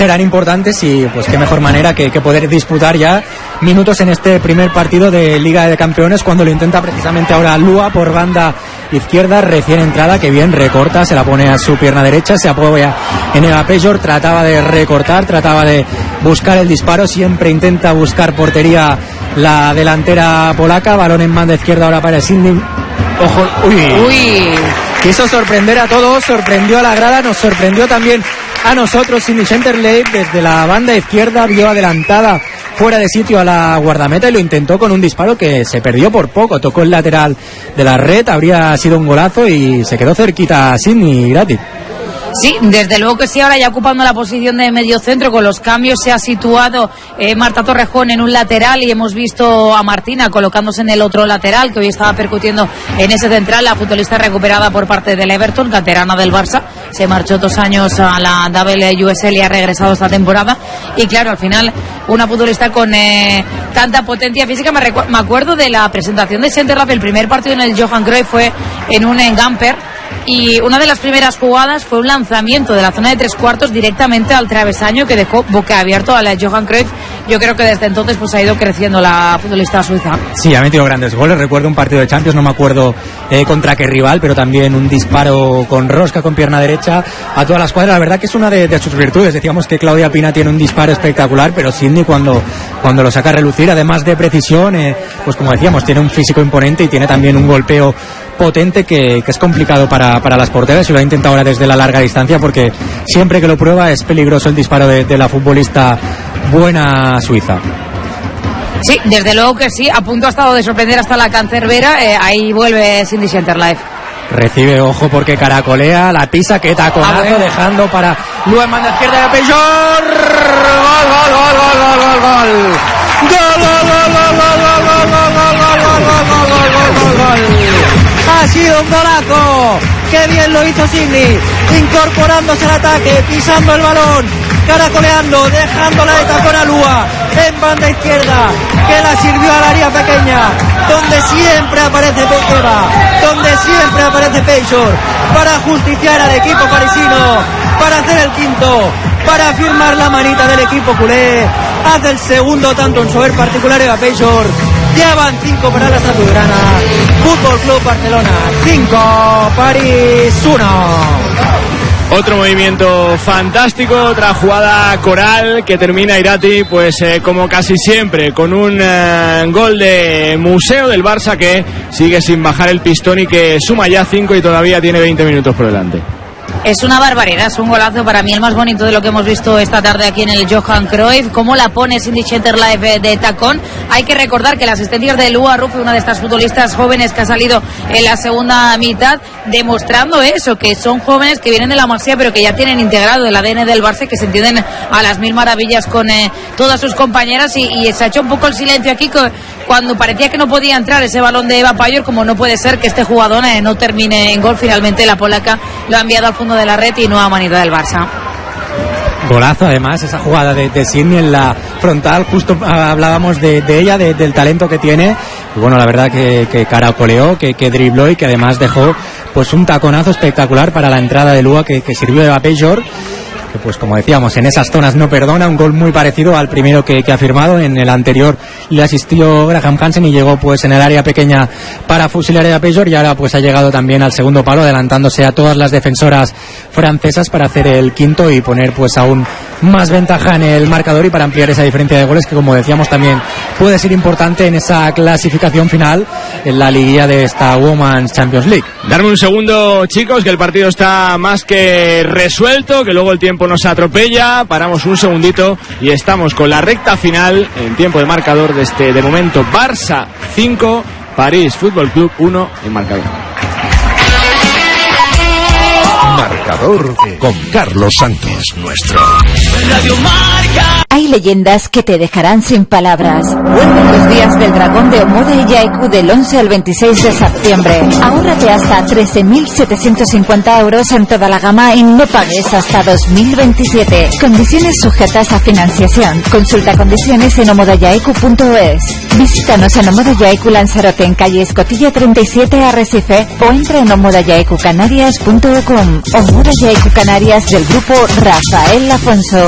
serán importantes y pues qué mejor manera que poder disputar ya minutos en este primer partido de Liga de Campeones, cuando lo intenta precisamente ahora Lua por banda izquierda, recién entrada, que bien recorta, se la pone a su pierna derecha, se apoya en Eva Pejor, trataba de recortar, trataba de buscar el disparo, siempre intenta buscar portería la delantera polaca, balón en banda izquierda ahora para Sidney. Ojo, uy. Quiso sorprender a todos, sorprendió a la grada, nos sorprendió también a nosotros. Sidney Schenderlein desde la banda izquierda vio adelantada fuera de sitio a la guardameta y lo intentó con un disparo que se perdió por poco, tocó el lateral de la red, habría sido un golazo y se quedó cerquita Sidney Irati. Sí, desde luego que sí, ahora ya ocupando la posición de medio centro con los cambios se ha situado Marta Torrejón en un lateral y hemos visto a Martina colocándose en el otro lateral, que hoy estaba percutiendo en ese central, la futbolista recuperada por parte del Everton, canterana del Barça, se marchó 2 años a la WSL y ha regresado esta temporada y claro, al final una futbolista con tanta potencia física. Me acuerdo de la presentación de Centerlab, el primer partido en el Johan Cruyff fue en un Gamper. Y una de las primeras jugadas fue un lanzamiento de la zona de 3/4 directamente al travesaño que dejó boca abierto a la Johan Cruyff. Yo creo que desde entonces pues ha ido creciendo la futbolista suiza. Sí, ha metido grandes goles. Recuerdo un partido de Champions, no me acuerdo contra qué rival, pero también un disparo con rosca, con pierna derecha a toda la escuadra. La verdad que es una de sus virtudes. Decíamos que Claudia Pina tiene un disparo espectacular, pero Sidney cuando lo saca a relucir, además de precisión, pues como decíamos, tiene un físico imponente y tiene también un golpeo potente que es complicado para las porteras, y lo ha intentado ahora desde la larga distancia porque siempre que lo prueba es peligroso el disparo de la futbolista buena suiza. Sí, desde luego que sí, a punto ha estado de sorprender hasta la cancerbera, ahí vuelve Sidney Schenderlein. Recibe, ojo, porque caracolea, la pisa, que taconazo, dejando para Lua en banda izquierda de Pejor. ¡Gol! Ha sido un golazo. ¡Qué bien lo hizo Sidney! Incorporándose al ataque, pisando el balón, caracoleando, dejándola de tacón a Lua en banda izquierda, que la sirvió al área pequeña, donde siempre aparece Pejora, donde siempre aparece Pejor, para justiciar al equipo parisino, para hacer el quinto, para firmar la manita del equipo culé. Hace el segundo tanto en su haber particular Eva Pejor. Llevan 5 para la azulgrana. Fútbol Club Barcelona 5, París 1. Otro movimiento fantástico, otra jugada coral que termina Irati, pues como casi siempre, con un gol de museo del Barça, que sigue sin bajar el pistón y que suma ya 5 y todavía tiene 20 minutos por delante. Es una barbaridad, es un golazo, para mí el más bonito de lo que hemos visto esta tarde aquí en el Johan Cruyff. Cómo la pone Sidney Schenderlein de tacón. Hay que recordar que las asistencias de Lua Ruff, una de estas futbolistas jóvenes que ha salido en la segunda mitad, demostrando eso, que son jóvenes que vienen de la Masia pero que ya tienen integrado el ADN del Barça, que se entienden a las mil maravillas con todas sus compañeras, y se ha hecho un poco el silencio aquí cuando parecía que no podía entrar ese balón de Eva Pejor, como no puede ser que este jugador no termine en gol. Finalmente la polaca lo ha enviado al fondo de la red y nueva manita del Barça. Golazo, además, esa jugada de Sidney en la frontal, justo hablábamos de ella, del talento que tiene, y bueno, la verdad que caracoleó, que dribló y que además dejó pues un taconazo espectacular para la entrada de Lua que sirvió de Eva Pejor, que pues como decíamos, en esas zonas no perdona. Un gol muy parecido al primero que ha firmado. En el anterior le asistió Graham Hansen y llegó pues en el área pequeña para fusilar a Pejor, y ahora pues ha llegado también al segundo palo, adelantándose a todas las defensoras francesas para hacer el quinto y poner pues aún más ventaja en el marcador, y para ampliar esa diferencia de goles que, como decíamos, también puede ser importante en esa clasificación final en la liguilla de esta Women's Champions League. Darme un segundo, chicos, que el partido está más que resuelto, que luego el tiempo nos atropella. Paramos un segundito y estamos con la recta final en tiempo de marcador de este, de momento, Barça 5, París Fútbol Club 1 en marcador. Marcador con Carlos Santos, nuestro Radio Marca. Hay leyendas que te dejarán sin palabras. Vuelven los días del dragón de Omoda y Yaiku del 11 al 26 de septiembre. Ahórrate hasta 13.750 euros en toda la gama y no pagues hasta 2027. Condiciones sujetas a financiación. Consulta condiciones en omodayaiku.es. Visítanos en Omoda Yaiku Lanzarote, en calle Escotilla 37, Arrecife, o entra en omodayaikucanarias.com. Omoda Yaiku Canarias, del grupo Rafael Afonso.